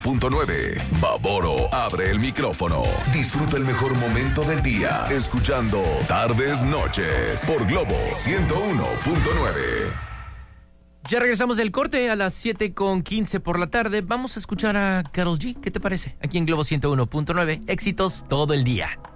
.9. Baboro abre el micrófono. Disfruta el mejor momento del día escuchando Tardes Noches por Globo 101.9. Ya regresamos del corte a las 7:15 por la tarde. Vamos a escuchar a Karol G. ¿Qué te parece? Aquí en Globo 101.9. Éxitos todo el día.